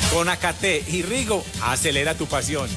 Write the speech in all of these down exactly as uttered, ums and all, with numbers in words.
Con Acaté y Rigo, acelera tu pasión.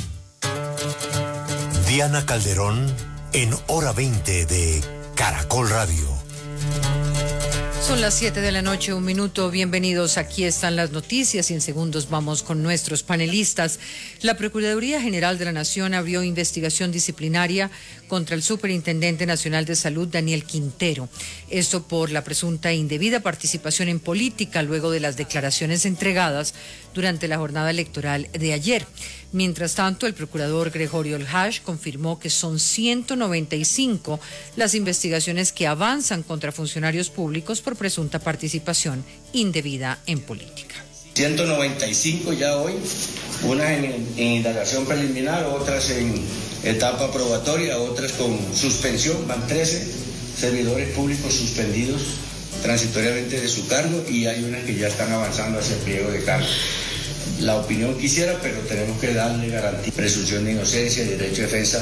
Diana Calderón en Hora veinte de Caracol Radio. Son las siete de la noche, un minuto. Bienvenidos, aquí están las noticias y en segundos vamos con nuestros panelistas. La Procuraduría General de la Nación abrió investigación disciplinaria contra el Superintendente Nacional de Salud, Daniel Quintero. Esto por la presunta indebida participación en política luego de las declaraciones entregadas durante la jornada electoral de ayer. Mientras tanto, el procurador Gregorio Olhash confirmó que son ciento noventa y cinco las investigaciones que avanzan contra funcionarios públicos por presunta participación indebida en política. ciento noventa y cinco ya hoy, unas en, en indagación preliminar, otras en etapa probatoria, otras con suspensión, van trece servidores públicos suspendidos transitoriamente de su cargo y hay unas que ya están avanzando hacia el pliego de cargo. La opinión quisiera, pero tenemos que darle garantía, presunción de inocencia y derecho de defensa.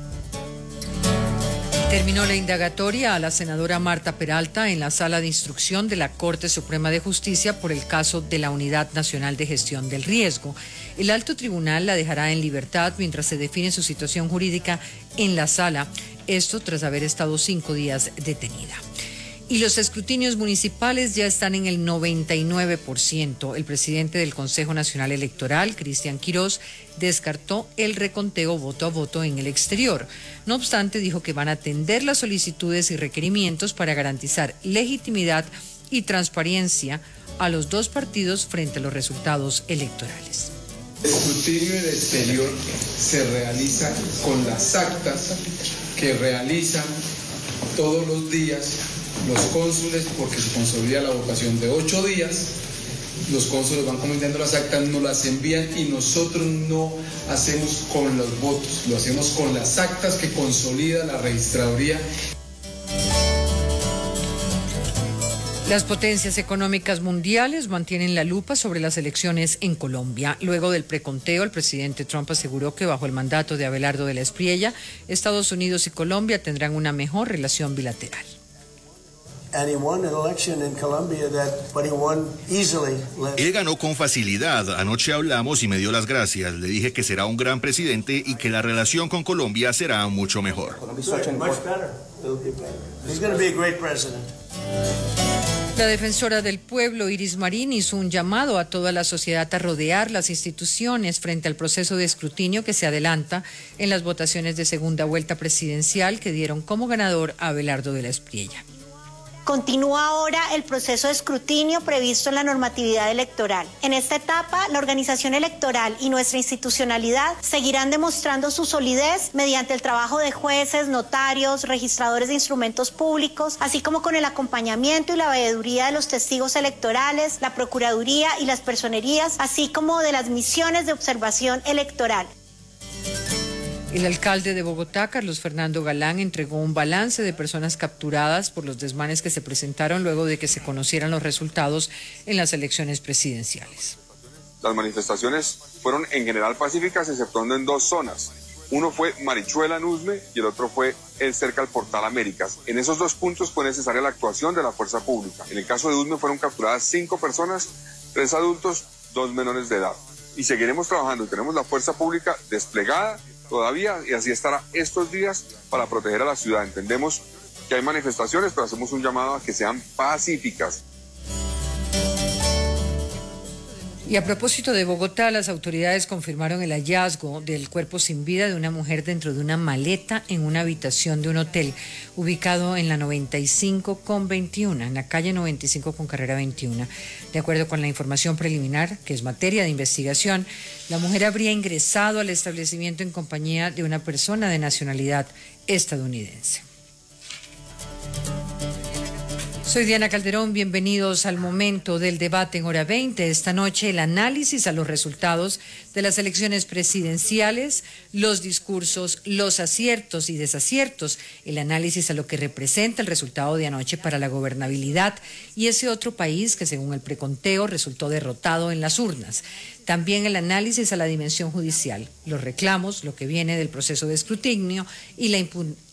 Terminó la indagatoria a la senadora Marta Peralta en la sala de instrucción de la Corte Suprema de Justicia por el caso de la Unidad Nacional de Gestión del Riesgo. El alto tribunal la dejará en libertad mientras se define su situación jurídica en la sala, esto tras haber estado cinco días detenida. Y los escrutinios municipales ya están en el noventa y nueve por ciento. El presidente del Consejo Nacional Electoral, Cristian Quirós, descartó el reconteo voto a voto en el exterior. No obstante, dijo que van a atender las solicitudes y requerimientos para garantizar legitimidad y transparencia a los dos partidos frente a los resultados electorales. El escrutinio en el exterior se realiza con las actas que realizan todos los días los cónsules, porque se consolida la votación de ocho días, los cónsules van comentando las actas, nos las envían y nosotros no hacemos con los votos, lo hacemos con las actas que consolida la registraduría. Las potencias económicas mundiales mantienen la lupa sobre las elecciones en Colombia. Luego del preconteo, el presidente Trump aseguró que bajo el mandato de Abelardo de la Espriella, Estados Unidos y Colombia tendrán una mejor relación bilateral. Él ganó con facilidad. Anoche hablamos y me dio las gracias. Le dije que será un gran presidente y que la relación con Colombia será mucho mejor. La defensora del pueblo, Iris Marín, hizo un llamado a toda la sociedad a rodear las instituciones frente al proceso de escrutinio que se adelanta en las votaciones de segunda vuelta presidencial que dieron como ganador a Abelardo de la Espriella. Continúa ahora el proceso de escrutinio previsto en la normatividad electoral. En esta etapa, la organización electoral y nuestra institucionalidad seguirán demostrando su solidez mediante el trabajo de jueces, notarios, registradores de instrumentos públicos, así como con el acompañamiento y la veeduría de los testigos electorales, la Procuraduría y las personerías, así como de las misiones de observación electoral. El alcalde de Bogotá, Carlos Fernando Galán, entregó un balance de personas capturadas por los desmanes que se presentaron luego de que se conocieran los resultados en las elecciones presidenciales. Las manifestaciones fueron en general pacíficas, exceptuando en dos zonas. Uno fue Marichuela en Usme y el otro fue el cerca al Portal Américas. En esos dos puntos fue necesaria la actuación de la fuerza pública. En el caso de Usme fueron capturadas cinco personas, tres adultos, dos menores de edad. Y seguiremos trabajando y tenemos la fuerza pública desplegada todavía y así estará estos días para proteger a la ciudad. Entendemos que hay manifestaciones, pero hacemos un llamado a que sean pacíficas. Y a propósito de Bogotá, las autoridades confirmaron el hallazgo del cuerpo sin vida de una mujer dentro de una maleta en una habitación de un hotel ubicado en la noventa y cinco con veintiuno, en la calle noventa y cinco con carrera veintiuno. De acuerdo con la información preliminar, que es materia de investigación, la mujer habría ingresado al establecimiento en compañía de una persona de nacionalidad estadounidense. Soy Diana Calderón, bienvenidos al momento del debate en Hora veinte. Esta noche el análisis a los resultados de las elecciones presidenciales, los discursos, los aciertos y desaciertos, el análisis a lo que representa el resultado de anoche para la gobernabilidad y ese otro país que según el preconteo resultó derrotado en las urnas. También el análisis a la dimensión judicial, los reclamos, lo que viene del proceso de escrutinio y la impunidad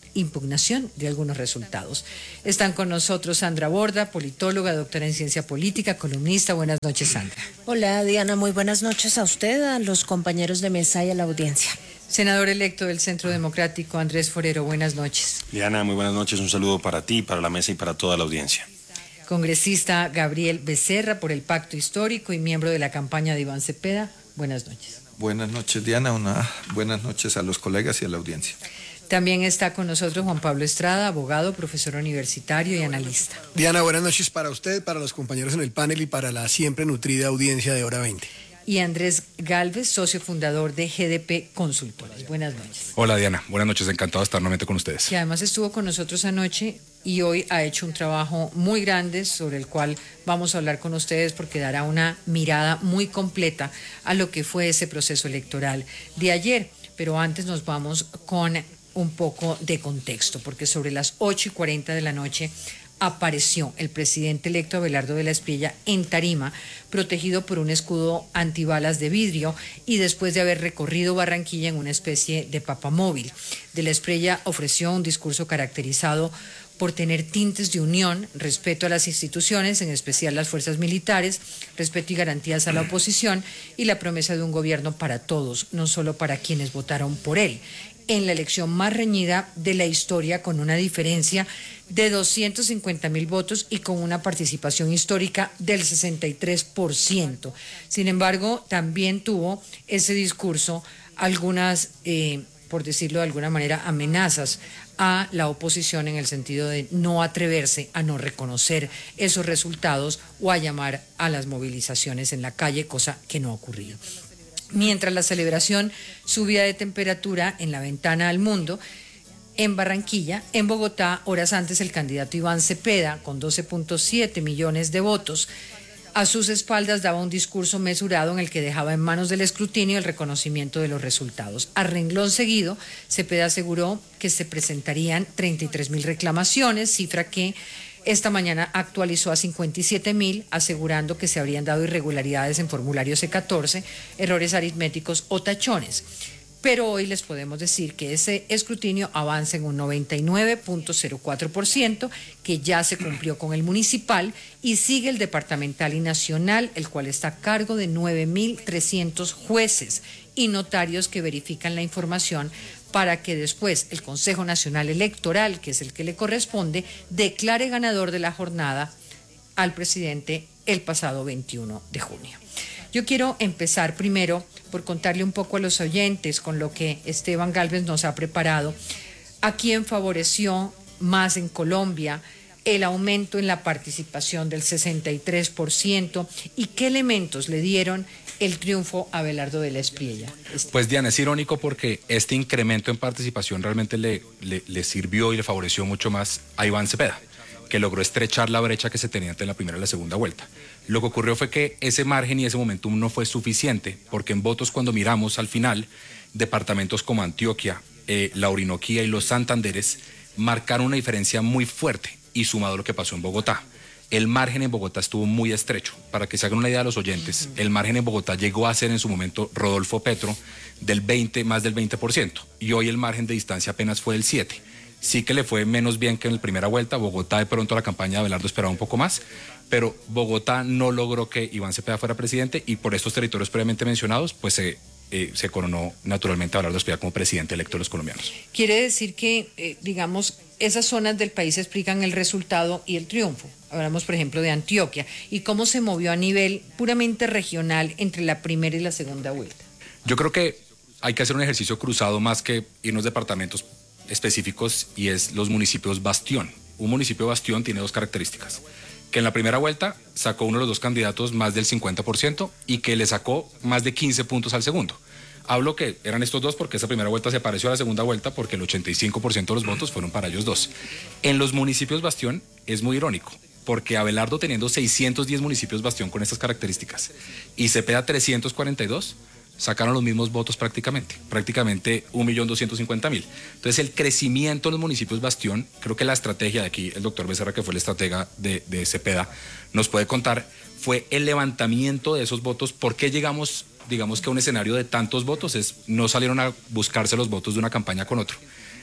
impugnación de algunos resultados. Están con nosotros Sandra Borda, politóloga, doctora en ciencia política, columnista. Buenas noches, Sandra. Hola, Diana, muy buenas noches a usted, a los compañeros de mesa y a la audiencia. Senador electo del Centro Democrático, Andrés Forero, buenas noches. Diana, muy buenas noches, un saludo para ti, para la mesa y para toda la audiencia. Congresista Gabriel Becerra, por el Pacto Histórico y miembro de la campaña de Iván Cepeda, buenas noches. Buenas noches, Diana, una buenas noches a los colegas y a la audiencia. También está con nosotros Juan Pablo Estrada, abogado, profesor universitario y analista. Diana, buenas noches para usted, para los compañeros en el panel y para la siempre nutrida audiencia de Hora veinte. Y Andrés Galvez, socio fundador de G D P Consultores. Buenas noches. Hola Diana, buenas noches, encantado de estar nuevamente con ustedes. Que además estuvo con nosotros anoche y hoy ha hecho un trabajo muy grande sobre el cual vamos a hablar con ustedes porque dará una mirada muy completa a lo que fue ese proceso electoral de ayer. Pero antes nos vamos con un poco de contexto, porque sobre las ocho y cuarenta de la noche apareció el presidente electo Abelardo de la Espriella en tarima, protegido por un escudo antibalas de vidrio y después de haber recorrido Barranquilla en una especie de papamóvil. De la Espriella ofreció un discurso caracterizado por tener tintes de unión, respeto a las instituciones, en especial las fuerzas militares, respeto y garantías a la oposición y la promesa de un gobierno para todos, no solo para quienes votaron por él, en la elección más reñida de la historia, con una diferencia de doscientos cincuenta mil votos y con una participación histórica del sesenta y tres por ciento. Sin embargo, también tuvo ese discurso algunas, eh, por decirlo de alguna manera, amenazas a la oposición en el sentido de no atreverse a no reconocer esos resultados o a llamar a las movilizaciones en la calle, cosa que no ha ocurrido. Mientras la celebración subía de temperatura en la ventana al mundo, en Barranquilla, en Bogotá, horas antes el candidato Iván Cepeda, con doce punto siete millones de votos, a sus espaldas daba un discurso mesurado en el que dejaba en manos del escrutinio el reconocimiento de los resultados. A renglón seguido, Cepeda aseguró que se presentarían treinta y tres mil reclamaciones, cifra que esta mañana actualizó a cincuenta y siete mil, asegurando que se habrían dado irregularidades en formulario C catorce, errores aritméticos o tachones. Pero hoy les podemos decir que ese escrutinio avanza en un noventa y nueve punto cero cuatro por ciento, que ya se cumplió con el municipal, y sigue el departamental y nacional, el cual está a cargo de nueve mil trescientos jueces y notarios que verifican la información para que después el Consejo Nacional Electoral, que es el que le corresponde, declare ganador de la jornada al presidente el pasado veintiuno de junio. Yo quiero empezar primero por contarle un poco a los oyentes con lo que Esteban Galvez nos ha preparado, a quién favoreció más en Colombia el aumento en la participación del sesenta y tres por ciento y qué elementos le dieron el triunfo a Abelardo de la Espriella. Pues Diana, es irónico porque este incremento en participación realmente le, le, le sirvió y le favoreció mucho más a Iván Cepeda, que logró estrechar la brecha que se tenía entre la primera y la segunda vuelta. Lo que ocurrió fue que ese margen y ese momentum no fue suficiente, porque en votos, cuando miramos al final, departamentos como Antioquia, eh, la Orinoquía y los Santanderes marcaron una diferencia muy fuerte, y sumado a lo que pasó en Bogotá. El margen en Bogotá estuvo muy estrecho. Para que se hagan una idea de los oyentes, el margen en Bogotá llegó a ser en su momento Rodolfo Petro del veinte, más del veinte por ciento, y hoy el margen de distancia apenas fue del siete por ciento. Sí que le fue menos bien que en la primera vuelta. Bogotá, de pronto, la campaña de Abelardo esperaba un poco más, pero Bogotá no logró que Iván Cepeda fuera presidente, y por estos territorios previamente mencionados, pues se, eh, se coronó naturalmente a Abelardo Espriella como presidente electo de los colombianos. Quiere decir que, eh, digamos, esas zonas del país explican el resultado y el triunfo. Hablamos, por ejemplo, de Antioquia y cómo se movió a nivel puramente regional entre la primera y la segunda vuelta. Yo creo que hay que hacer un ejercicio cruzado más que irnos departamentos específicos, y es los municipios bastión. Un municipio bastión tiene dos características: que en la primera vuelta sacó uno de los dos candidatos más del cincuenta por ciento y que le sacó más de quince puntos al segundo. Hablo que eran estos dos porque esa primera vuelta se pareció a la segunda vuelta, porque el ochenta y cinco por ciento de los votos fueron para ellos dos. En los municipios bastión es muy irónico, porque Abelardo, teniendo seiscientos diez municipios bastión con estas características y Cepeda trescientos cuarenta y dos, sacaron los mismos votos prácticamente, prácticamente un millón doscientos cincuenta mil. Entonces el crecimiento en los municipios bastión, creo que la estrategia de aquí, el doctor Becerra, que fue el estratega de, de Cepeda, nos puede contar, fue el levantamiento de esos votos. ¿Por qué llegamos, digamos, que a un escenario de tantos votos? Es, no salieron a buscarse los votos de una campaña con otro,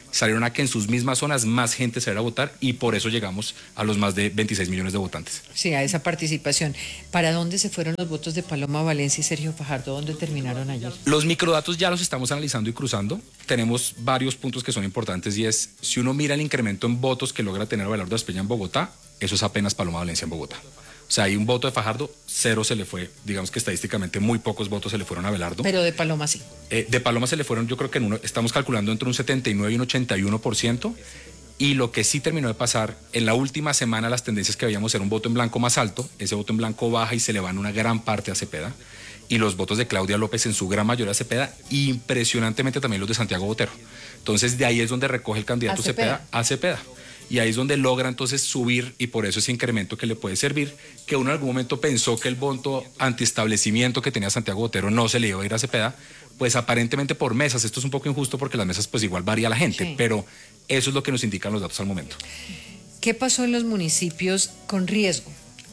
salieron a que en sus mismas zonas más gente saliera a votar y por eso llegamos a los más de veintiséis millones de votantes. Sí, a esa participación. ¿Para dónde se fueron los votos de Paloma Valencia y Sergio Fajardo? ¿Dónde terminaron ayer? Los microdatos ya los estamos analizando y cruzando. Tenemos varios puntos que son importantes y es, si uno mira el incremento en votos que logra tener Abelardo Espriella en Bogotá, eso es apenas Paloma Valencia en Bogotá. O sea, hay un voto de Fajardo, cero se le fue, digamos que estadísticamente muy pocos votos se le fueron a Abelardo. Pero de Paloma sí. Eh, de Paloma se le fueron, yo creo que en uno, estamos calculando entre un setenta y nueve y un ochenta y uno por ciento. Y lo que sí terminó de pasar, en la última semana las tendencias que veíamos era un voto en blanco más alto, ese voto en blanco baja y se le van una gran parte a Cepeda. Y los votos de Claudia López en su gran mayoría a Cepeda, impresionantemente también los de Santiago Botero. Entonces de ahí es donde recoge el candidato ¿A Cepeda? Cepeda a Cepeda. Y ahí es donde logra entonces subir y por eso ese incremento que le puede servir, que uno en algún momento pensó que el voto antiestablecimiento que tenía Santiago Botero no se le iba a ir a Cepeda, pues aparentemente por mesas, esto es un poco injusto porque las mesas pues igual varía la gente, sí. Pero eso es lo que nos indican los datos al momento. ¿Qué pasó en los municipios con riesgo?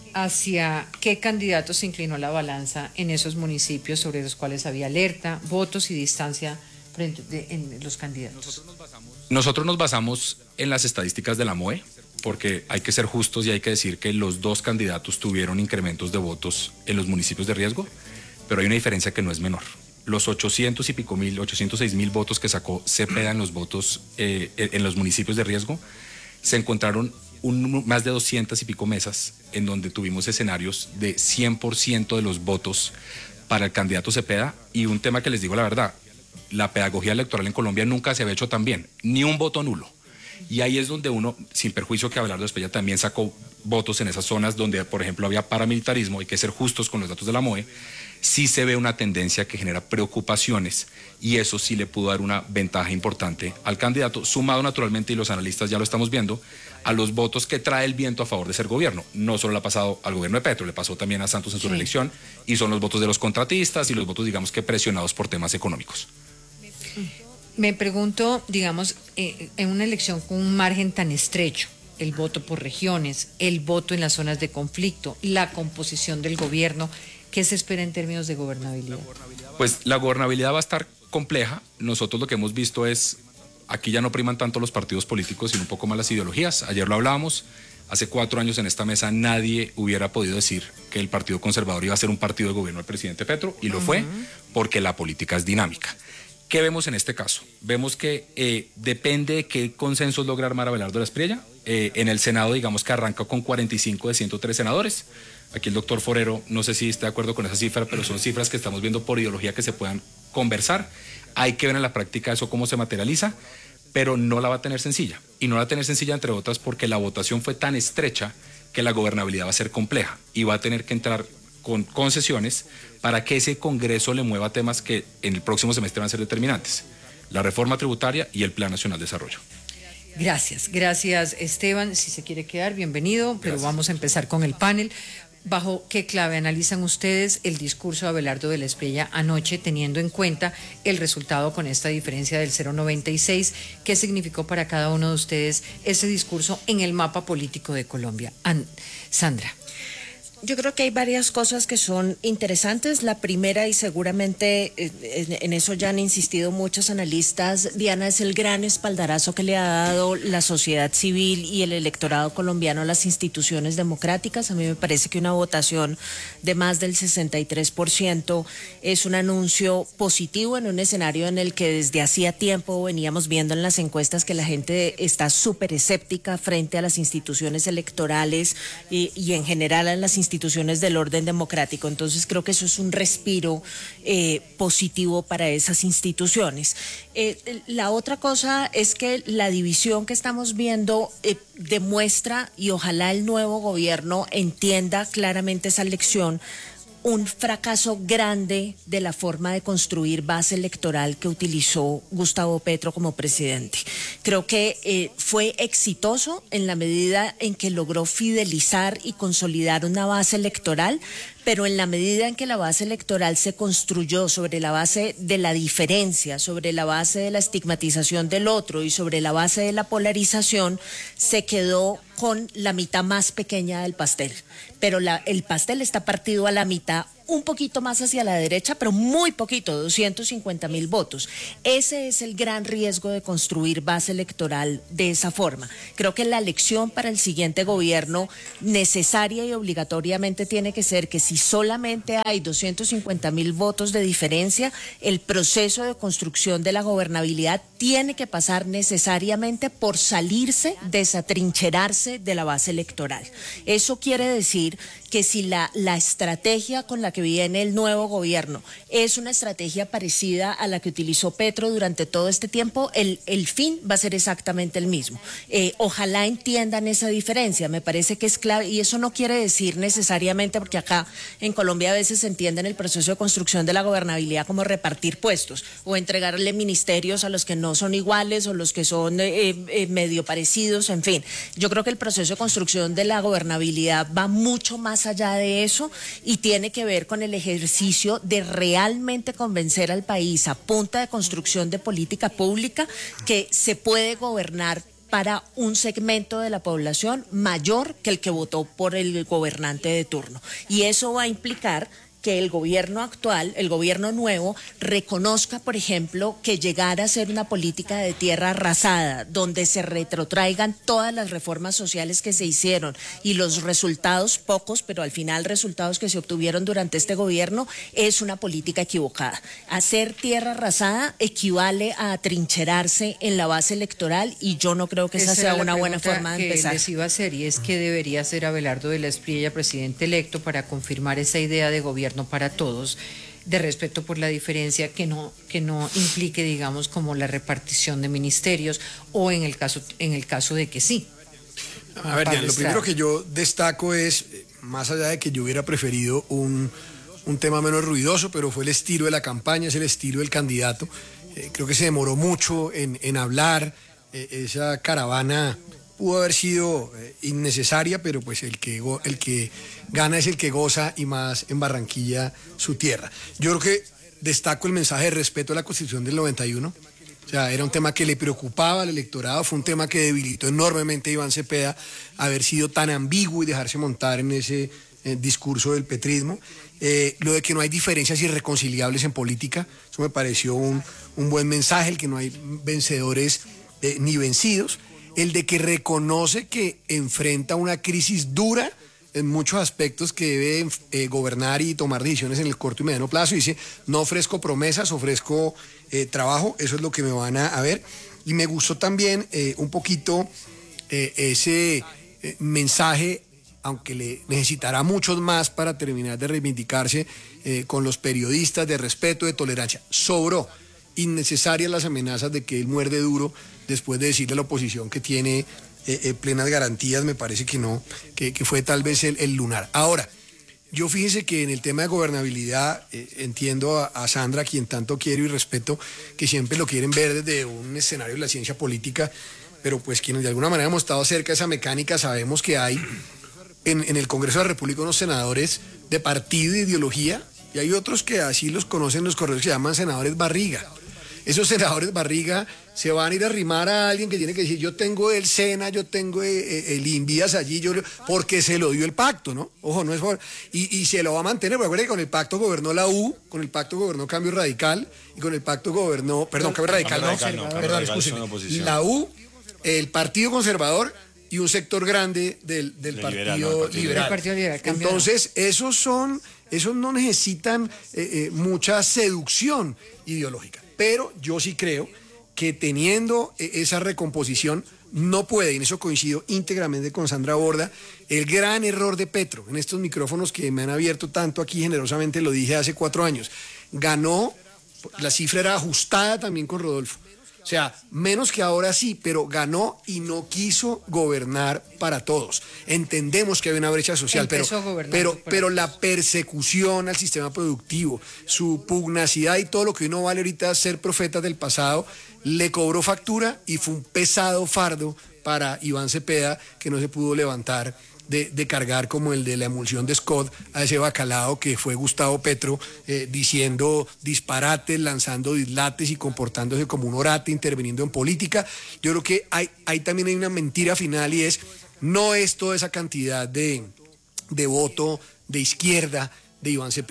¿Hacia qué candidato se inclinó la balanza en esos municipios sobre los cuales había alerta, votos y distancia frente de, en los candidatos? Nosotros nos basamos en las estadísticas de la M O E, porque hay que ser justos y hay que decir que los dos candidatos tuvieron incrementos de votos en los municipios de riesgo, pero hay una diferencia que no es menor. Los ochocientos y pico mil, ochocientos seis mil votos que sacó Cepeda en los votos eh, en los municipios de riesgo, se encontraron un, más de doscientas y pico mesas en donde tuvimos escenarios de cien por ciento de los votos para el candidato Cepeda. Y un tema que les digo la verdad, la pedagogía electoral en Colombia nunca se había hecho tan bien, ni un voto nulo. Y ahí es donde uno, sin perjuicio que Abelardo Espriella también sacó votos en esas zonas donde, por ejemplo, había paramilitarismo, hay que ser justos con los datos de la M O E, sí se ve una tendencia que genera preocupaciones y eso sí le pudo dar una ventaja importante al candidato, sumado naturalmente, y los analistas ya lo estamos viendo, a los votos que trae el viento a favor de ser gobierno. No solo le ha pasado al gobierno de Petro, le pasó también a Santos en su sí. reelección, y son los votos de los contratistas y los votos, digamos que presionados por temas económicos. Me pregunto, digamos, eh, en una elección con un margen tan estrecho, el voto por regiones, el voto en las zonas de conflicto, la composición del gobierno, ¿qué se espera en términos de gobernabilidad? Pues la gobernabilidad va a estar compleja. Nosotros lo que hemos visto es, aquí ya no priman tanto los partidos políticos, sino un poco más las ideologías. Ayer lo hablábamos, hace cuatro años en esta mesa nadie hubiera podido decir que el Partido Conservador iba a ser un partido de gobierno del presidente Petro, y lo uh-huh. fue, porque la política es dinámica. ¿Qué vemos en este caso? Vemos que eh, depende de qué consensos logra armar Abelardo Espriella. Eh, en el Senado, digamos que arranca con cuarenta y cinco de ciento tres senadores. Aquí el doctor Forero, no sé si está de acuerdo con esa cifra, pero son cifras que estamos viendo por ideología que se puedan conversar. Hay que ver en la práctica eso cómo se materializa, pero no la va a tener sencilla. Y no la va a tener sencilla, entre otras, porque la votación fue tan estrecha que la gobernabilidad va a ser compleja y va a tener que entrar con concesiones para que ese Congreso le mueva temas que en el próximo semestre van a ser determinantes: la reforma tributaria y el Plan Nacional de Desarrollo. Gracias, gracias Esteban. Si se quiere quedar, bienvenido, pero gracias. Vamos a empezar con el panel. ¿Bajo qué clave analizan ustedes el discurso de Abelardo de la Espriella anoche, teniendo en cuenta el resultado con esta diferencia del cero punto noventa y seis? ¿Qué significó para cada uno de ustedes ese discurso en el mapa político de Colombia? An- Sandra. Yo creo que hay varias cosas que son interesantes. La primera, y seguramente eh, en eso ya han insistido muchos analistas, Diana, es el gran espaldarazo que le ha dado la sociedad civil y el electorado colombiano a las instituciones democráticas. A mí me parece que una votación de más del sesenta y tres por ciento es un anuncio positivo en un escenario en el que desde hacía tiempo veníamos viendo en las encuestas que la gente está súper escéptica frente a las instituciones electorales y, y en general a las instituciones instituciones del orden democrático. Entonces creo que eso es un respiro eh, positivo para esas instituciones. Eh, la otra cosa es que la división que estamos viendo eh, demuestra, y ojalá el nuevo gobierno entienda claramente esa lección, un fracaso grande de la forma de construir base electoral que utilizó Gustavo Petro como presidente. Creo que eh, fue exitoso en la medida en que logró fidelizar y consolidar una base electoral, pero en la medida en que la base electoral se construyó sobre la base de la diferencia, sobre la base de la estigmatización del otro y sobre la base de la polarización, se quedó con la mitad más pequeña del pastel. Pero la, el pastel está partido a la mitad un poquito más hacia la derecha, pero muy poquito, doscientos cincuenta mil votos. Ese es el gran riesgo de construir base electoral de esa forma. Creo que la lección para el siguiente gobierno necesaria y obligatoriamente tiene que ser que si solamente hay doscientos cincuenta mil votos de diferencia, el proceso de construcción de la gobernabilidad tiene que pasar necesariamente por salirse, desatrincherarse de la base electoral. Eso quiere decir que si la, la estrategia con la que viene el nuevo gobierno es una estrategia parecida a la que utilizó Petro durante todo este tiempo, el, el fin va a ser exactamente el mismo. Eh, ojalá entiendan esa diferencia, me parece que es clave, y eso no quiere decir necesariamente, porque acá en Colombia a veces se entiende en el proceso de construcción de la gobernabilidad como repartir puestos o entregarle ministerios a los que no son iguales o los que son eh, eh, medio parecidos, en fin. Yo creo que el proceso de construcción de la gobernabilidad va mucho más allá de eso y tiene que ver con el ejercicio de realmente convencer al país a punta de construcción de política pública que se puede gobernar para un segmento de la población mayor que el que votó por el gobernante de turno. Y eso va a implicar que el gobierno actual, el gobierno nuevo, reconozca, por ejemplo, que llegar a ser una política de tierra arrasada, donde se retrotraigan todas las reformas sociales que se hicieron y los resultados, pocos, pero al final resultados que se obtuvieron durante este gobierno, es una política equivocada. Hacer tierra arrasada equivale a atrincherarse en la base electoral y yo no creo que esa, esa sea una buena forma de empezar. Que les iba a hacer, y es que debería hacer Abelardo de la Espriella presidente electo para confirmar esa idea de gobierno para todos, de respeto por la diferencia, que no que no implique, digamos, como la repartición de ministerios o en el caso en el caso de que sí. A ver, Diana, lo primero que yo destaco es, más allá de que yo hubiera preferido un, un tema menos ruidoso, pero fue el estilo de la campaña, es el estilo del candidato. Eh, creo que se demoró mucho en, en hablar, eh, esa caravana pudo haber sido eh, innecesaria, pero pues el que, go, el que gana es el que goza, y más en Barranquilla, su tierra. Yo creo que destaco el mensaje de respeto a la Constitución del noventa y uno. O sea, era un tema que le preocupaba al electorado, fue un tema que debilitó enormemente a Iván Cepeda haber sido tan ambiguo y dejarse montar en ese eh, discurso del petrismo. Eh, lo de que no hay diferencias irreconciliables en política, eso me pareció un, un buen mensaje, el que no hay vencedores eh, ni vencidos. El de que reconoce que enfrenta una crisis dura en muchos aspectos, que debe eh, gobernar y tomar decisiones en el corto y mediano plazo. Dice, no ofrezco promesas, ofrezco eh, trabajo, eso es lo que me van a, a ver. Y me gustó también eh, un poquito eh, ese eh, mensaje, aunque le necesitará muchos más para terminar de reivindicarse eh, con los periodistas, de respeto, de tolerancia. Sobró. Innecesarias las amenazas de que él muerde duro después de decirle a la oposición que tiene eh, eh, plenas garantías. Me parece que no, que, que fue tal vez el, el lunar. Ahora, yo fíjese que en el tema de gobernabilidad eh, entiendo a, a Sandra, quien tanto quiero y respeto, que siempre lo quieren ver desde un escenario de la ciencia política, pero pues quienes de alguna manera hemos estado cerca de esa mecánica sabemos que hay en, en el Congreso de la República unos senadores de partido e ideología, y hay otros que así los conocen los correos, que se llaman senadores barriga. Esos senadores barriga se van a ir a arrimar a alguien que tiene que decir, yo tengo el SENA, yo tengo el Invías allí, yo, porque se lo dio el pacto, ¿no? Ojo, no es por... Y, y se lo va a mantener, porque acuérdense que con el pacto gobernó la U, con el pacto gobernó Cambio Radical, y con el pacto gobernó, perdón, Cambio Radical, no, no, no perdón, escúcheme, la U, el Partido Conservador y un sector grande del, del Partido Liberal. No, partido liberal. Partido liberal Entonces, esos son, esos no necesitan eh, eh, mucha seducción ideológica. Pero yo sí creo que teniendo esa recomposición no puede, y en eso coincido íntegramente con Sandra Borda, el gran error de Petro, en estos micrófonos que me han abierto tanto aquí generosamente, lo dije hace cuatro años, ganó, la cifra era ajustada también con Rodolfo, o sea, menos que ahora sí, pero ganó y no quiso gobernar para todos. Entendemos que hay una brecha social, pero, pero, pero la persecución al sistema productivo, su pugnacidad y todo lo que uno vale ahorita ser profetas del pasado, le cobró factura y fue un pesado fardo para Iván Cepeda, que no se pudo levantar De, de cargar como el de la emulsión de Scott a ese bacalao que fue Gustavo Petro, eh, diciendo disparates, lanzando dislates y comportándose como un orate, interviniendo en política. Yo creo que hay, hay también hay una mentira final, y es, no es toda esa cantidad de, de voto de izquierda de Iván Cepeda.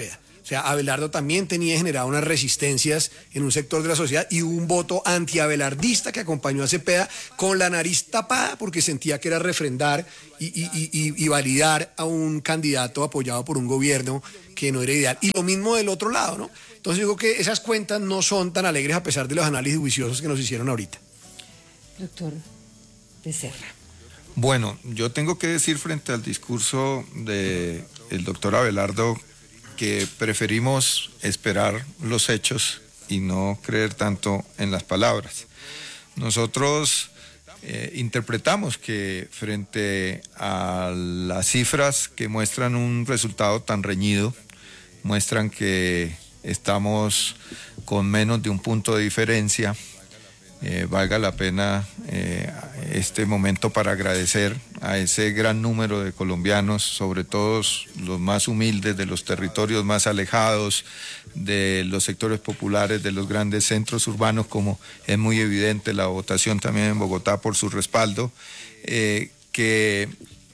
O sea, Abelardo también tenía generado unas resistencias en un sector de la sociedad y un voto antiabelardista que acompañó a Cepeda con la nariz tapada porque sentía que era refrendar y, y, y, y validar a un candidato apoyado por un gobierno que no era ideal. Y lo mismo del otro lado, ¿no? Entonces digo que esas cuentas no son tan alegres a pesar de los análisis juiciosos que nos hicieron ahorita. Doctor Becerra. Bueno, yo tengo que decir frente al discurso del doctor Abelardo que preferimos esperar los hechos y no creer tanto en las palabras. Nosotros eh, interpretamos que frente a las cifras que muestran un resultado tan reñido, muestran que estamos con menos de un punto de diferencia, eh, valga la pena eh, este momento para agradecer a ese gran número de colombianos, sobre todo los más humildes, de los territorios más alejados, de los sectores populares, de los grandes centros urbanos, como es muy evidente la votación también en Bogotá por su respaldo, eh, que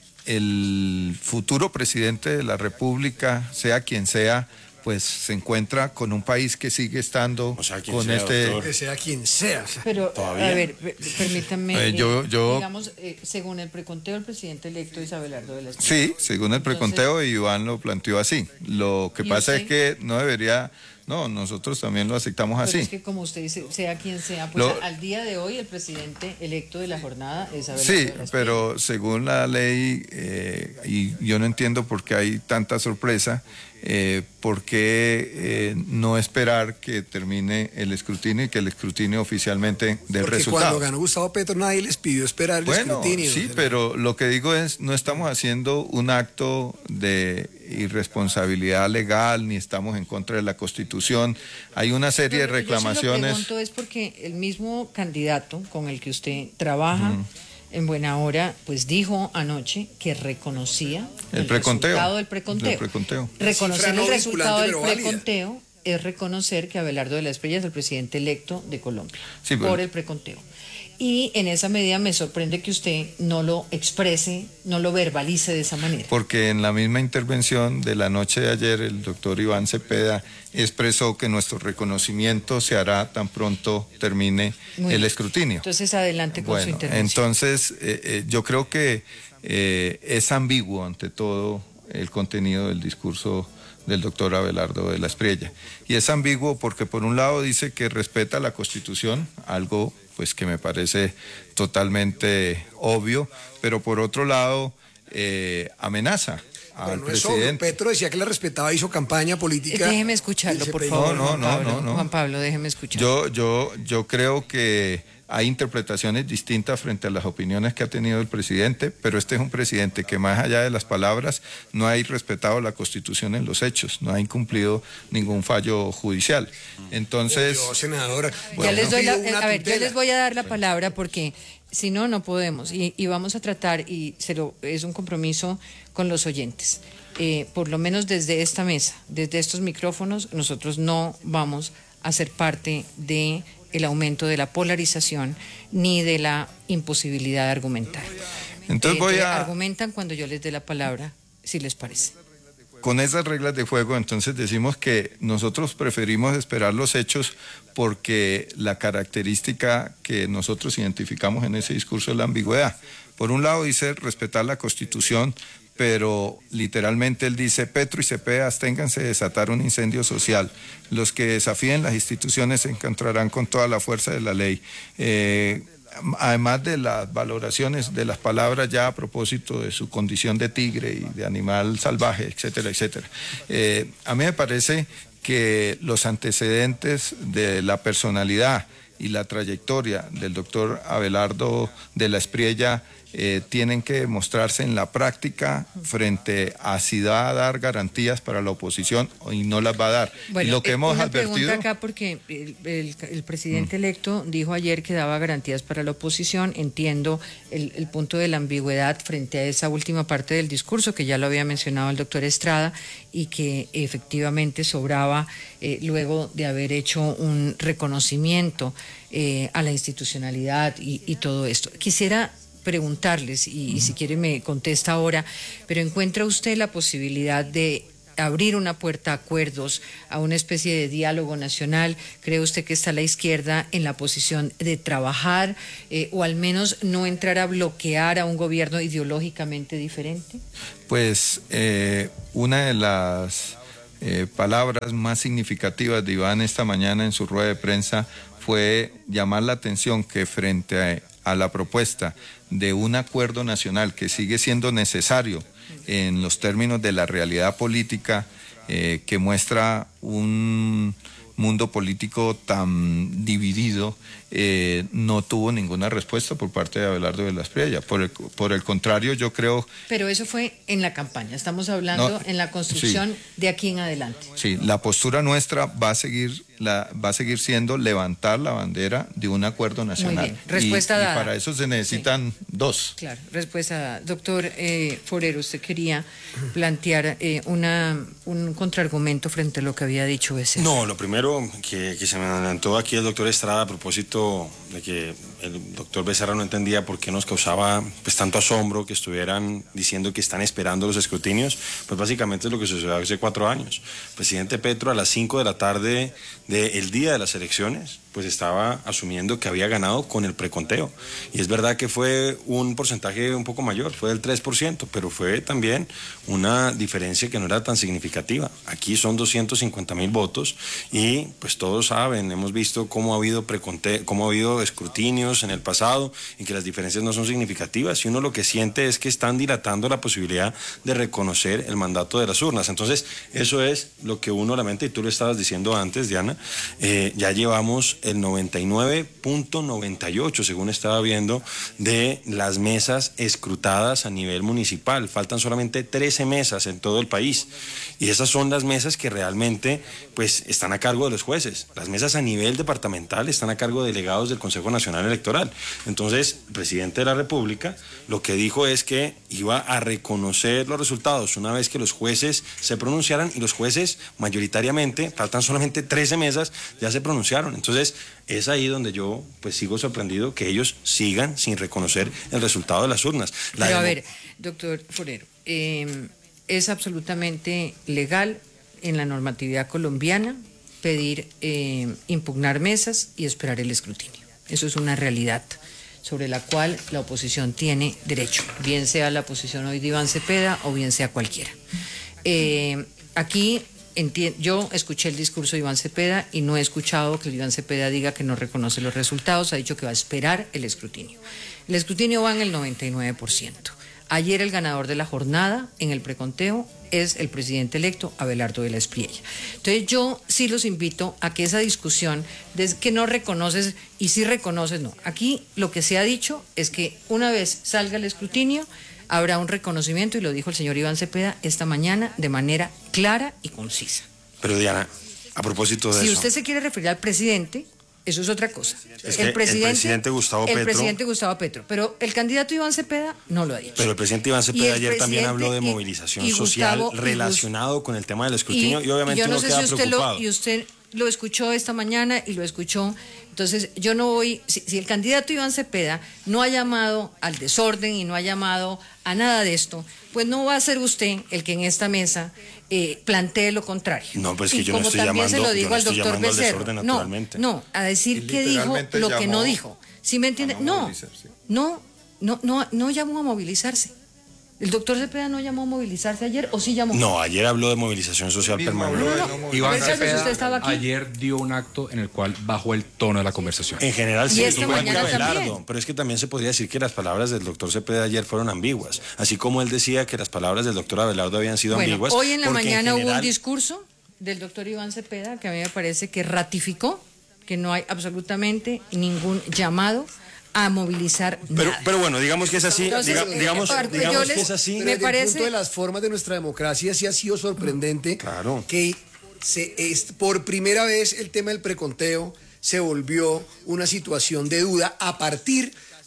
el futuro presidente de la República, sea quien sea, pues se encuentra con un país que sigue estando o sea, con sea, este... Doctor. Que sea quien sea. Pero, ¿Todavía? a ver, permítanme, eh, yo, yo... digamos, eh, según el preconteo, el presidente electo es Abelardo de la Espriella. Sí, según el preconteo, Entonces, Iván lo planteó así. Lo que pasa usted? es que no debería... No, nosotros también lo aceptamos así. Pero es que como usted dice, sea quien sea, pues lo, al día de hoy el presidente electo de la jornada es Abelardo sí, de la Espriella. pero según la ley, eh, y yo no entiendo por qué hay tanta sorpresa, eh, por qué eh, no esperar que termine el escrutinio y que el escrutinio oficialmente dé el Porque resultado. Cuando ganó Gustavo Petro nadie les pidió esperar el bueno, escrutinio. Sí, pero lo que digo es, no estamos haciendo un acto de irresponsabilidad legal, ni estamos en contra de la Constitución. Hay una serie pero de reclamaciones. Yo se lo pregunto es porque el mismo candidato con el que usted trabaja uh-huh. en buena hora, pues dijo anoche que reconocía el, el preconteo, resultado del preconteo. El preconteo. Reconocer no el resultado del válida. preconteo es reconocer que Abelardo de la Espriella es el presidente electo de Colombia sí, por pero... el preconteo. Y en esa medida me sorprende que usted no lo exprese, no lo verbalice de esa manera. Porque en la misma intervención de la noche de ayer, el doctor Iván Cepeda expresó que nuestro reconocimiento se hará tan pronto termine Muy el escrutinio. Entonces, adelante con bueno, su intervención. Entonces, eh, eh, yo creo que eh, es ambiguo ante todo el contenido del discurso del doctor Abelardo de la Espriella. Y es ambiguo porque por un lado dice que respeta la Constitución, algo pues que me parece totalmente obvio, pero por otro lado eh, amenaza al no presidente. Petro decía que la respetaba, hizo campaña política. Déjeme escucharlo, por favor. No, no, Juan no, Pablo, no, no. Juan Pablo, déjeme escucharlo. Yo, yo, yo creo que hay interpretaciones distintas frente a las opiniones que ha tenido el presidente, pero este es un presidente que más allá de las palabras no ha respetado la Constitución en los hechos, no ha incumplido ningún fallo judicial. Entonces, yo, senadora, bueno, ya les doy la, a ver, yo les voy a dar la palabra porque si no, no podemos y, y vamos a tratar y se lo, es un compromiso con los oyentes. Eh, por lo menos desde esta mesa, desde estos micrófonos, nosotros no vamos a ser parte de el aumento de la polarización ni de la imposibilidad de argumentar. Entonces eh, voy a... Argumentan cuando yo les dé la palabra, si les parece. Con esas reglas de juego, entonces decimos que nosotros preferimos esperar los hechos porque la característica que nosotros identificamos en ese discurso es la ambigüedad. Por un lado dice respetar la Constitución, pero literalmente él dice, Petro y Cepeda, absténganse de desatar un incendio social. Los que desafíen las instituciones se encontrarán con toda la fuerza de la ley. Eh, además de las valoraciones de las palabras ya a propósito de su condición de tigre y de animal salvaje, etcétera, etcétera. Eh, a mí me parece que los antecedentes de la personalidad y la trayectoria del doctor Abelardo de la Espriella Eh, tienen que demostrarse en la práctica frente a si va a dar garantías para la oposición y no las va a dar. Bueno, y lo que eh, hemos una advertido... pregunta acá porque el, el, el presidente mm. electo dijo ayer que daba garantías para la oposición. Entiendo el, el punto de la ambigüedad frente a esa última parte del discurso que ya lo había mencionado el doctor Estrada y que efectivamente sobraba eh, luego de haber hecho un reconocimiento eh, a la institucionalidad y, y todo esto. Quisiera preguntarles, y, y si quiere me contesta ahora, pero ¿encuentra usted la posibilidad de abrir una puerta a acuerdos, a una especie de diálogo nacional? ¿Cree usted que está la izquierda en la posición de trabajar eh, o al menos no entrar a bloquear a un gobierno ideológicamente diferente? Pues eh, una de las eh, palabras más significativas de Iván esta mañana en su rueda de prensa fue llamar la atención que frente a, a la propuesta de un acuerdo nacional que sigue siendo necesario en los términos de la realidad política, eh, que muestra un mundo político tan dividido, eh, no tuvo ninguna respuesta por parte de Abelardo de la Espriella. Por el, por el contrario, yo creo... Pero eso fue en la campaña, estamos hablando No, en la construcción sí. de aquí en adelante. Sí, la postura nuestra va a seguir la, va a seguir siendo levantar la bandera de un acuerdo nacional. Muy bien, respuesta y, dada. Y para eso se necesitan sí. dos. Claro, respuesta dada. Doctor eh, Forero, usted quería plantear eh, una, un contraargumento frente a lo que había dicho Becerra. No, lo primero que, que se me adelantó aquí el doctor Estrada a propósito de que el doctor Becerra no entendía por qué nos causaba pues tanto asombro que estuvieran diciendo que están esperando los escrutinios, pues básicamente es lo que sucedió hace cuatro años. El presidente Petro a las cinco de la tarde del día de las elecciones pues estaba asumiendo que había ganado con el preconteo. Y es verdad que fue un porcentaje un poco mayor, fue del tres por ciento, pero fue también una diferencia que no era tan significativa. Aquí son doscientos cincuenta mil votos y pues todos saben, hemos visto cómo ha habido preconteo, cómo ha habido escrutinios en el pasado y que las diferencias no son significativas. Y uno lo que siente es que están dilatando la posibilidad de reconocer el mandato de las urnas. Entonces, eso es lo que uno lamenta, y tú lo estabas diciendo antes, Diana, eh, ya llevamos el noventa y nueve punto noventa y ocho, según estaba viendo, de las mesas escrutadas a nivel municipal. Faltan solamente trece mesas en todo el país. Y esas son las mesas que realmente pues, están a cargo de los jueces. Las mesas a nivel departamental están a cargo de delegados del Consejo Nacional Electoral. Entonces, el presidente de la República lo que dijo es que iba a reconocer los resultados una vez que los jueces se pronunciaran, y los jueces mayoritariamente, faltan solamente trece mesas, ya se pronunciaron. Entonces, es ahí donde yo pues sigo sorprendido que ellos sigan sin reconocer el resultado de las urnas. La Pero a demo... ver, doctor Forero, eh, es absolutamente legal en la normatividad colombiana pedir eh, impugnar mesas y esperar el escrutinio. Eso es una realidad sobre la cual la oposición tiene derecho, bien sea la posición hoy de Iván Cepeda o bien sea cualquiera. Eh, aquí yo escuché el discurso de Iván Cepeda y no he escuchado que Iván Cepeda diga que no reconoce los resultados, ha dicho que va a esperar el escrutinio. El escrutinio va en el noventa y nueve por ciento. Ayer el ganador de la jornada en el preconteo es el presidente electo Abelardo de la Espriella. Entonces yo sí los invito a que esa discusión de que no reconoces y sí reconoces, no. Aquí lo que se ha dicho es que una vez salga el escrutinio habrá un reconocimiento, y lo dijo el señor Iván Cepeda esta mañana de manera clara y concisa. Pero Diana, a propósito de si eso... Si usted se quiere referir al presidente, eso es otra cosa. Es que el, presidente, el presidente Gustavo el Petro... El presidente Gustavo Petro, pero el candidato Iván Cepeda no lo ha dicho. Pero el presidente Iván Cepeda ayer también habló de movilización y, y social Gustavo, relacionado y, con el tema del escrutinio y, y obviamente yo no uno sé queda si usted preocupado. Lo, y usted lo escuchó esta mañana y lo escuchó. Entonces yo no voy, si, si el candidato Iván Cepeda no ha llamado al desorden y no ha llamado a nada de esto, pues no va a ser usted el que en esta mesa eh, plantee lo contrario. No, pero es que y yo no estoy también llamando, se lo digo no al estoy doctor Becerra. No, naturalmente. no, a decir que dijo lo que no dijo. ¿Sí me entiende? No, no, no, no, no llamó a movilizarse. ¿El doctor Cepeda no llamó a movilizarse ayer o sí llamó? No, ayer habló de movilización social permanente. No, no, no. Iván Cepeda ayer dio un acto en el cual bajó el tono de la conversación. En general sí, y esta mañana Abelardo, pero es que también se podría decir que las palabras del doctor Cepeda ayer fueron ambiguas, así como él decía que las palabras del doctor Abelardo habían sido bueno, ambiguas. Hoy en la mañana en general... hubo un discurso del doctor Iván Cepeda que a mí me parece que ratificó que no hay absolutamente ningún llamado a movilizar pero, nada. pero bueno, digamos que es así, Entonces, diga, digamos, eh, digamos les, que es así. Me me parece el punto de las formas de nuestra democracia sí ha sido sorprendente. Claro. Que se, es, por primera vez el tema del preconteo se volvió una situación de duda a partir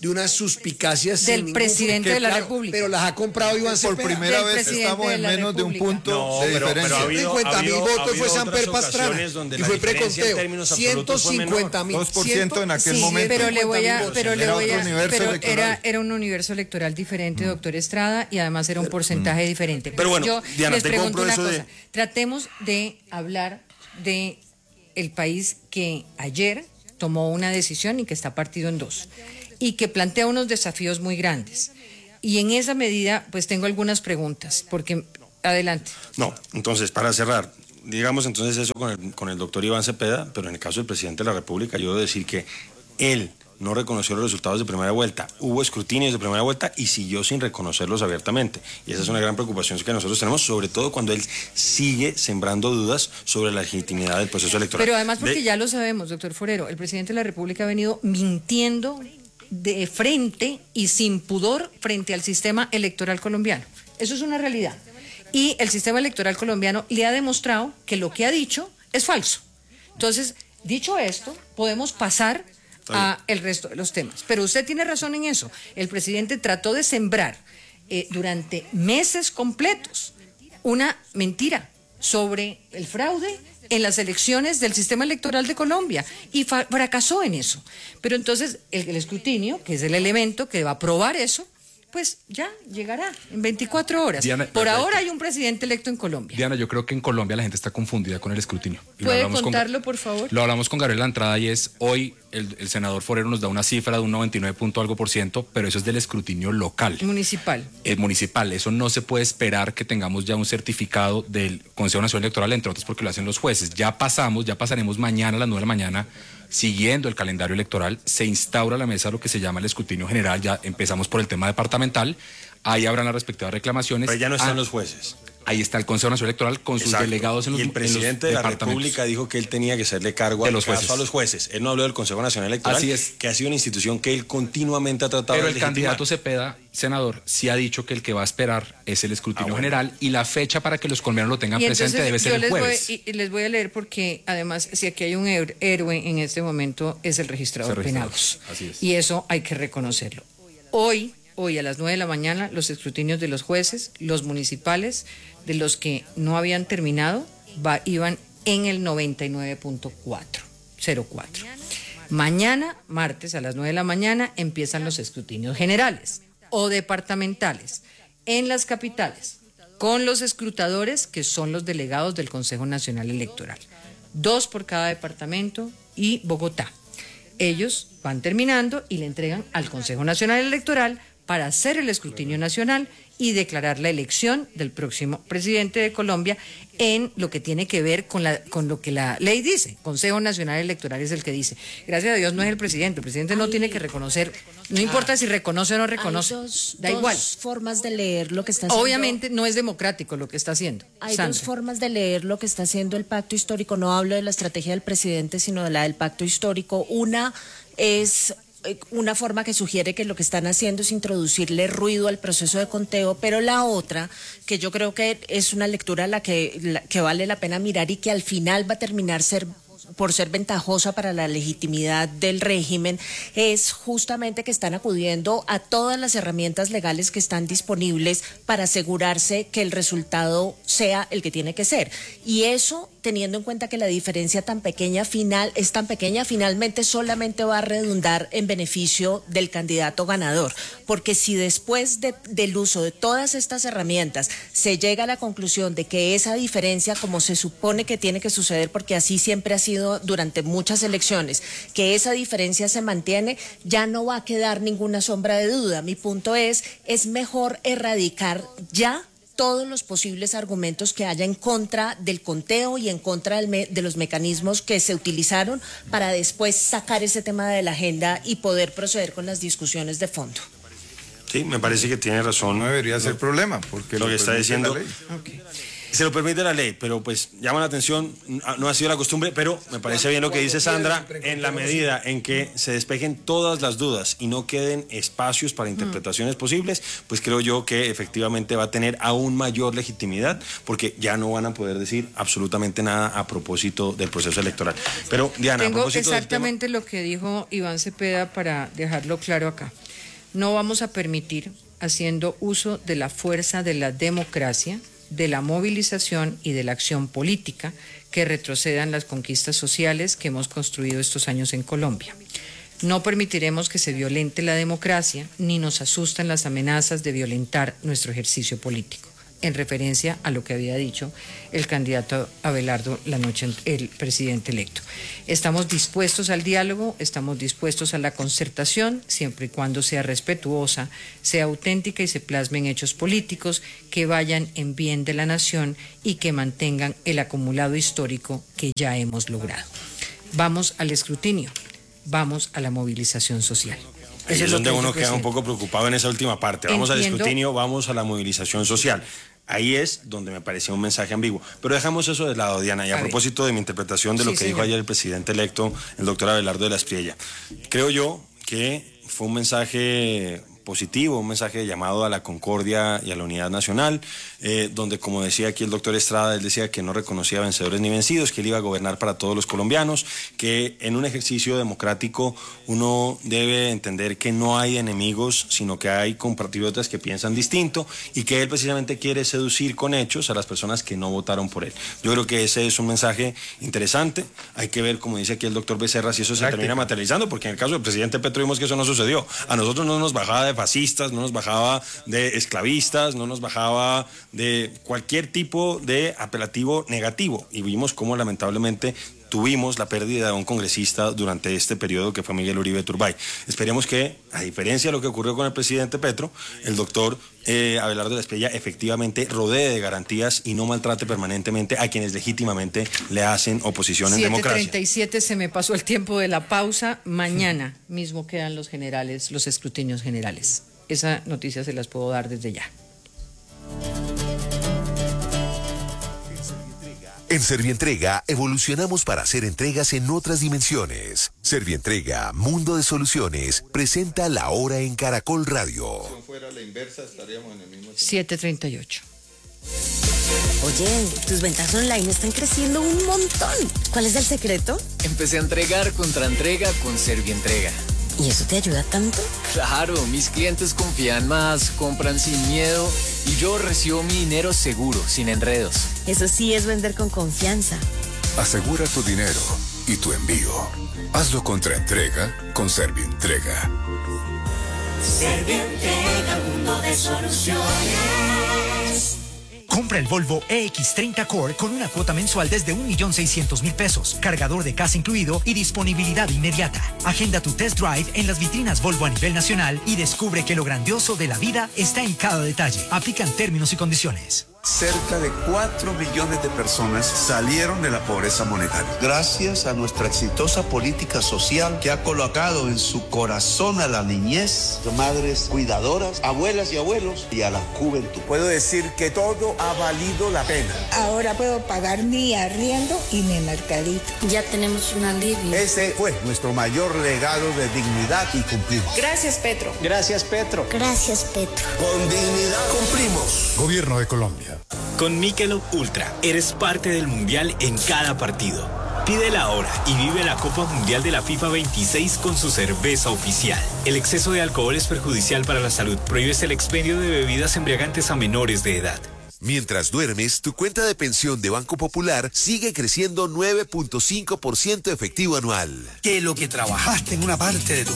de unas suspicacias del sin presidente ningún, de la claro, República. Pero las ha comprado Iván Cepeda. Por primera vez estamos en menos de un punto no, de pero, diferencia. Pero cincuenta mil votos fue Samper Pastrana y fue preconteo. ciento cincuenta mil. dos por ciento en aquel sí, momento. Pero le voy a, pero le era voy a, pero era, era un universo electoral diferente, mm. doctor Estrada, y además era un porcentaje mm. diferente. Pero bueno, yo Diana, les te pregunto compro una eso cosa. de... Tratemos de hablar de el país que ayer tomó una decisión y que está partido en dos y que plantea unos desafíos muy grandes. Y en esa medida, pues tengo algunas preguntas, porque adelante. No, entonces, para cerrar, digamos entonces eso con el, con el doctor Iván Cepeda, pero en el caso del presidente de la República, yo debo decir que él no reconoció los resultados de primera vuelta, hubo escrutinios de primera vuelta y siguió sin reconocerlos abiertamente. Y esa es una gran preocupación que nosotros tenemos, sobre todo cuando él sigue sembrando dudas sobre la legitimidad del proceso electoral. Pero además porque de... ya lo sabemos, doctor Forero, el presidente de la República ha venido mintiendo de frente y sin pudor frente al sistema electoral colombiano. Eso es una realidad. Y el sistema electoral colombiano le ha demostrado que lo que ha dicho es falso. Entonces, dicho esto, podemos pasar a el resto de los temas. Pero usted tiene razón en eso. El presidente trató de sembrar eh, durante meses completos una mentira sobre el fraude en las elecciones del sistema electoral de Colombia y fracasó en eso. Pero entonces el, el escrutinio, que es el elemento que va a probar eso, pues ya llegará en veinticuatro horas. Diana, Por perfecto. Ahora hay un presidente electo en Colombia. Diana, yo creo que en Colombia la gente está confundida con el escrutinio. Y ¿Puede contarlo, con, por favor? Lo hablamos con Gabriela Antrada y es, hoy el, el senador Forero nos da una cifra de un noventa y nueve punto algo por ciento, pero eso es del escrutinio local. Municipal. El municipal, eso no se puede esperar que tengamos ya un certificado del Consejo Nacional Electoral, entre otros porque lo hacen los jueces. Ya pasamos, ya pasaremos mañana a las nueve de la mañana, siguiendo el calendario electoral, se instaura la mesa lo que se llama el escrutinio general, ya empezamos por el tema departamental, ahí habrán las respectivas reclamaciones. Pero ya no están ah, los jueces. Ahí está el Consejo Nacional Electoral con sus Exacto. delegados en los Y el presidente de la República dijo que él tenía que hacerle cargo de los caso jueces. a los jueces. Él no habló del Consejo Nacional Electoral, Así es. que ha sido una institución que él continuamente ha tratado Pero de el legitimar. candidato Cepeda, senador, sí ha dicho que el que va a esperar es el escrutinio ah, bueno. general y la fecha para que los colombianos lo tengan y presente debe ser el jueves. Voy, y les voy a leer porque además si aquí hay un héroe en este momento es el registrador penal. Así es. Y eso hay que reconocerlo. Hoy, hoy a las nueve de la mañana los escrutinios de los jueces, los municipales, de los que no habían terminado, va, iban en el noventa y nueve punto cuatro, cero cuatro. Mañana, martes a las nueve de la mañana, empiezan los escrutinios generales o departamentales en las capitales, con los escrutadores que son los delegados del Consejo Nacional Electoral. Dos por cada departamento y Bogotá. Ellos van terminando y le entregan al Consejo Nacional Electoral para hacer el escrutinio nacional y declarar la elección del próximo presidente de Colombia en lo que tiene que ver con, la, con lo que la ley dice. Consejo Nacional Electoral es el que dice. Gracias a Dios no es el presidente. El presidente no tiene que reconocer, no importa si reconoce o no reconoce, dos, da dos igual. formas de leer lo que está haciendo. Obviamente no es democrático lo que está haciendo. Hay Sandra. dos formas de leer lo que está haciendo el pacto histórico. No hablo de la estrategia del presidente, sino de la del pacto histórico. Una es una forma que sugiere que lo que están haciendo es introducirle ruido al proceso de conteo, pero la otra, que yo creo que es una lectura a la que, la, que vale la pena mirar y que al final va a terminar ser por ser ventajosa para la legitimidad del régimen, es justamente que están acudiendo a todas las herramientas legales que están disponibles para asegurarse que el resultado sea el que tiene que ser. Y eso, teniendo en cuenta que la diferencia tan pequeña final es tan pequeña, finalmente solamente va a redundar en beneficio del candidato ganador. Porque si después de, del uso de todas estas herramientas se llega a la conclusión de que esa diferencia, como se supone que tiene que suceder, porque así siempre ha sido durante muchas elecciones, que esa diferencia se mantiene, ya no va a quedar ninguna sombra de duda. Mi punto es, es mejor erradicar ya todos los posibles argumentos que haya en contra del conteo y en contra del me, de los mecanismos que se utilizaron para después sacar ese tema de la agenda y poder proceder con las discusiones de fondo. Sí, me parece que tiene razón. No debería ser problema, porque lo, lo que está diciendo. La ley. Okay. Se lo permite la ley, pero pues llama la atención, no ha sido la costumbre, pero me parece bien lo que dice Sandra, en la medida en que se despejen todas las dudas y no queden espacios para interpretaciones posibles, pues creo yo que efectivamente va a tener aún mayor legitimidad, porque ya no van a poder decir absolutamente nada a propósito del proceso electoral. Pero Diana, Tengo a propósito exactamente del tema... lo que dijo Iván Cepeda para dejarlo claro acá. No vamos a permitir, haciendo uso de la fuerza de la democracia, de la movilización y de la acción política, que retrocedan las conquistas sociales que hemos construido estos años en Colombia. No permitiremos que se violente la democracia ni nos asustan las amenazas de violentar nuestro ejercicio político, en referencia a lo que había dicho el candidato Abelardo la noche, el presidente electo. Estamos dispuestos al diálogo, estamos dispuestos a la concertación, siempre y cuando sea respetuosa, sea auténtica y se plasme en hechos políticos que vayan en bien de la nación y que mantengan el acumulado histórico que ya hemos logrado. Vamos al escrutinio. Vamos a la movilización social. Ahí es, es donde uno queda un poco preocupado en esa última parte. Vamos Entiendo. al escrutinio, vamos a la movilización social. Ahí es donde me parecía un mensaje ambiguo. Pero dejamos eso de lado, Diana. Y a, a propósito de mi interpretación de sí, lo que señor. dijo ayer el presidente electo, el doctor Abelardo de la Espriella, creo yo que fue un mensaje positivo, un mensaje de llamado a la concordia y a la unidad nacional, eh, donde, como decía aquí el doctor Estrada, él decía que no reconocía vencedores ni vencidos, que él iba a gobernar para todos los colombianos, que en un ejercicio democrático uno debe entender que no hay enemigos, sino que hay compatriotas que piensan distinto, y que él precisamente quiere seducir con hechos a las personas que no votaron por él. Yo creo que ese es un mensaje interesante. Hay que ver, como dice aquí el doctor Becerra, si eso se termina materializando, porque en el caso del presidente Petro vimos que eso no sucedió. A nosotros no nos bajaba de fascistas, no nos bajaba de esclavistas, no nos bajaba de cualquier tipo de apelativo negativo, y vimos cómo lamentablemente tuvimos la pérdida de un congresista durante este periodo, que fue Miguel Uribe Turbay. Esperemos que, a diferencia de lo que ocurrió con el presidente Petro, el doctor eh, Abelardo de la Espriella efectivamente rodee de garantías y no maltrate permanentemente a quienes legítimamente le hacen oposición en democracia. siete treinta y siete, se me pasó el tiempo de la pausa. Mañana mismo quedan los generales, los escrutinios generales. Esa noticia se las puedo dar desde ya. En Servientrega evolucionamos para hacer entregas en otras dimensiones. Servientrega, Mundo de Soluciones, presenta La Hora en Caracol Radio. Si fuera la inversa, estaríamos en el mismo siete treinta y ocho. Oye, tus ventas online están creciendo un montón. ¿Cuál es el secreto? Empecé a entregar contra entrega con Servientrega. ¿Y eso te ayuda tanto? Claro, mis clientes confían más, compran sin miedo y yo recibo mi dinero seguro, sin enredos. Eso sí es vender con confianza. Asegura tu dinero y tu envío. Hazlo contra entrega con Servientrega. Servientrega, mundo de soluciones. Compra el Volvo E X treinta Core con una cuota mensual desde un millón seiscientos mil pesos, cargador de casa incluido y disponibilidad inmediata. Agenda tu test drive en las vitrinas Volvo a nivel nacional y descubre que lo grandioso de la vida está en cada detalle. Aplican términos y condiciones. Cerca de cuatro millones de personas salieron de la pobreza monetaria. Gracias a nuestra exitosa política social que ha colocado en su corazón a la niñez, madres cuidadoras, abuelas y abuelos y a la juventud. Puedo decir que todo ha valido la pena. Ahora puedo pagar mi arriendo y mi mercadito. Ya tenemos un alivio. Ese fue nuestro mayor legado de dignidad y cumplimos. Gracias, Petro. Gracias, Petro. Gracias, Petro. Con dignidad cumplimos. Gobierno de Colombia. Con Michelob Ultra eres parte del Mundial en cada partido. Pídela ahora y vive la Copa Mundial de la FIFA veintiséis con su cerveza oficial. El exceso de alcohol es perjudicial para la salud. Prohíbes el expendio de bebidas embriagantes a menores de edad. Mientras duermes, tu cuenta de pensión de Banco Popular sigue creciendo nueve punto cinco por ciento efectivo anual. Que lo que trabajaste en una parte de tu